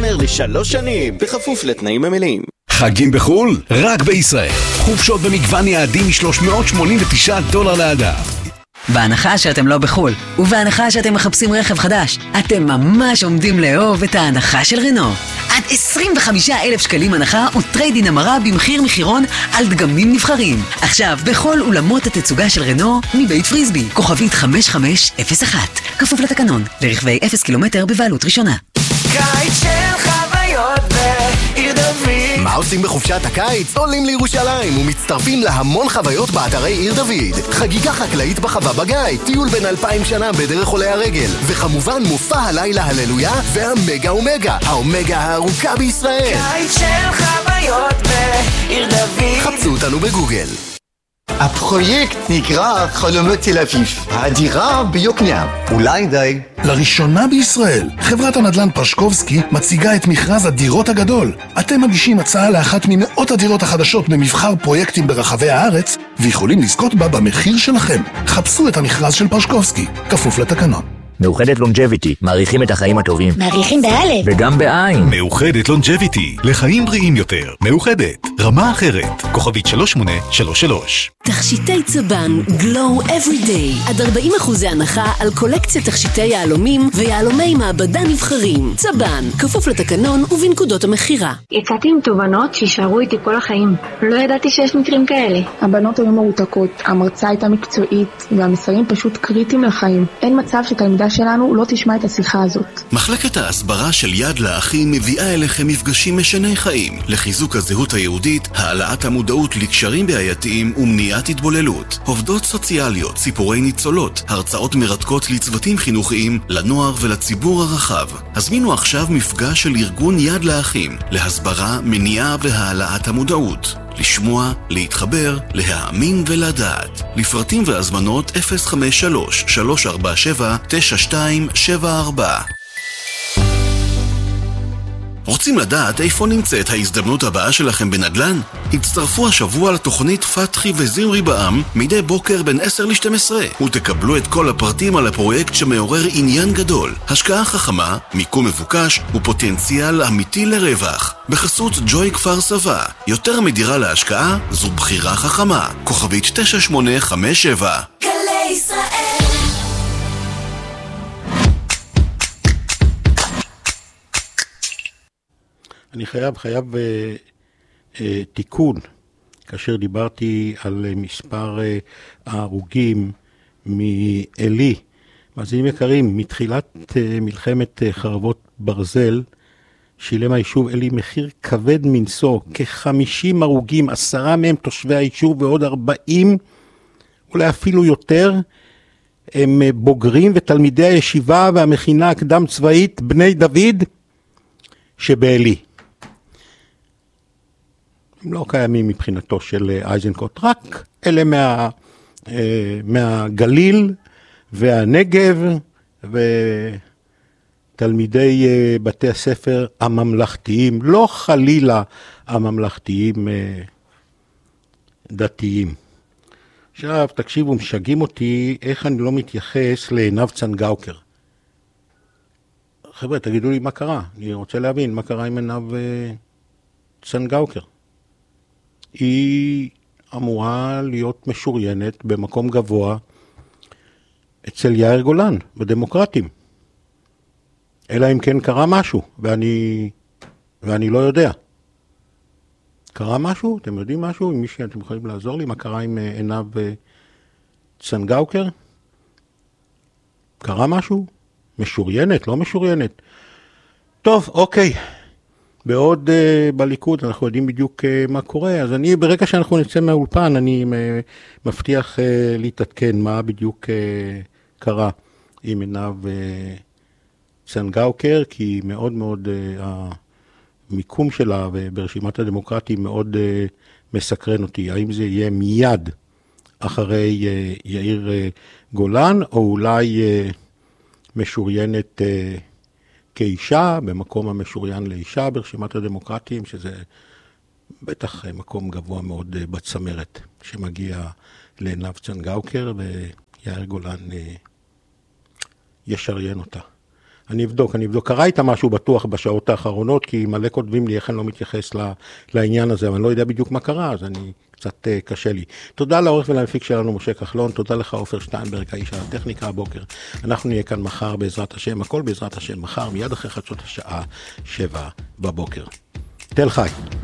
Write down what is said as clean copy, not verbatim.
פרטנר ל3 שנים, בכפוף לתנאים המלאים. חגים בחול? רק בישראל. חופשות במגוון יעדים $389 לאדם. בהנחה שאתם לא בחול, ובהנחה שאתם מחפשים רכב חדש, אתם ממש עומדים לאהוב את ההנחה של רנו. עד 25,000 שקלים הנחה וטרייד-אין המרה במחיר מחירון על דגמים נבחרים. עכשיו בכל אולמות התצוגה של רנו מבית פריסבי, כוכבית 5501. כפוף לתקנון, לרכבי 0 קילומטר בבעלות ראשונה. קיץ של חוויות בעיר דוד. מה עושים בחופשת הקיץ? עולים לירושלים ומצטרפים להמון חוויות באתרי עיר דוד. חגיגה חקלאית בחווה בגיא, טיול בין 2000 שנה בדרך עולי הרגל, וכמובן מופע הלילה הללויה והמגה אומגה, האומגה הארוכה בישראל. קיץ של חוויות בעיר דוד. חפשו אותנו בגוגל. הפרויקט נקרא חלומות תל אביב, הדירה ביוקנעם. אולי די. לראשונה בישראל, חברת הנדל"ן פרשקובסקי מציגה את מכרז הדירות הגדול. אתם מגישים הצעה לאחת ממאות הדירות החדשות במבחר פרויקטים ברחבי הארץ, ויכולים לזכות בה במחיר שלכם. חפשו את המכרז של פרשקובסקי, כפוף לתקנון. מאוחדת לונג'ביטי, מעריכים את החיים הטובים. מעריכים באלף. וגם בעין. מאוחדת לונג'ביטי, לחיים בריאים יותר. מאוחדת, רמה אחרת. כוכבית 3833. תכשיטי צבן, Glow Every Day. עד 40% הנחה על קולקציית תכשיטי יהלומים ויהלומי מעבדה נבחרים. צבן, כפוף לתקנון ובנקודות המחירה. יצאתי עם תובנות שישארו איתי כל החיים. לא ידעתי שיש מקרים כאלה. הבנות היו מרותקות, המרצה הייתה מקצועית, והמסרים פשוט קריטיים לחיים. אין מצב שתלמידה שלנו לא תשמע את השיחה הזאת. מחלקת ההסברה של יד לאחים מביאה אליכם מפגשים משני חיים לחיזוק הזהות היהודית, העלאת המודעות לקשרים בעייתיים ומניעת התבוללות. עובדות סוציאליות, סיפורי ניצולות, הרצאות מרתקות לצוותים חינוכיים, לנוער ולציבור הרחב. הזמינו עכשיו מפגש של ארגון יד לאחים להסברה, מניעה והעלאת המודעות. לשמוע, להתחבר, להאמין ולדעת. לפרטים והזמנות 053-347-9274. רוצים לדעת איפה נמצאת ההזדמנות הבאה שלכם בנדל"ן? הצטרפו השבוע לתוכנית פתחי וזמרי בעם מדי בוקר בין 10 ל-12 ותקבלו את כל הפרטים על הפרויקט שמעורר עניין גדול, השקעה חכמה, מיקום מבוקש ופוטנציאל אמיתי לרווח. בחסות ג'וי כפר סבא, יותר מדירה להשקעה זו בחירה חכמה. כוכבית 9857. גלי ישראל. אני חייב תיקון, כאשר דיברתי על מספר ההרוגים מאלי. מאזינים יקרים, מתחילת מלחמת חרבות ברזל, שילם היישוב אלי מחיר כבד מנשוא, כ-50 הרוגים, 10 מהם תושבי היישוב ועוד 40, אולי אפילו יותר, הם בוגרים ותלמידי הישיבה והמכינה הקדם צבאית בני דוד שבאלי. הם לא קיימים מבחינתו של אייזנקוט, רק אלה מהגליל והנגב ותלמידי בתי הספר הממלכתיים, לא חלילה הממלכתיים דתיים. עכשיו תקשיבו, משגעים אותי איך אני לא מתייחס לעינב צנגאוקר. חבר'ה, תגידו לי מה קרה, אני רוצה להבין מה קרה עם עינב צנגאוקר. היא אמורה להיות משוריינת במקום גבוה אצל יאיר גולן, בדמוקרטים. אלא אם כן קרה משהו, ואני לא יודע. קרה משהו? אתם יודעים משהו? אם מישהו, אתם יכולים לעזור לי? מה קרה עם עינב צנגאוקר? קרה משהו? משוריינת, לא משוריינת? טוב, אוקיי. בעוד בליכוד אנחנו יודעים בדיוק מה קורה, אז אני ברגע שאנחנו נצא מהאולפן, אני מבטיח להתעדכן מה בדיוק קרה עם עינב צנגאוקר, כי מאוד מאוד המיקום שלה ברשימת הדמוקרטים מאוד מסקרן אותי. האם זה יהיה מיד אחרי יאיר גולן, או אולי משוריינת כאישה, במקום המשוריין לאישה ברשימת הדמוקרטים, שזה בטח מקום גבוה מאוד בצמרת, שמגיע לעינב צנגאוקר, ויאיר גולן ישריין אותה. אני אבדוק. קרה איתה משהו בטוח בשעות האחרונות, כי מלא כותבים לי איך אני לא מתייחס לעניין הזה, אבל אני לא יודע בדיוק מה קרה, אז אני קצת קשה לי. תודה לעורך ולמפיק שלנו משה כחלון, תודה לך עופר שטיינברג, האיש הטכניקה הבוקר. אנחנו נהיה כאן מחר בעזרת השם, הכל בעזרת השם מחר, מיד אחרי חדשות השעה 7 בבוקר. תל חי.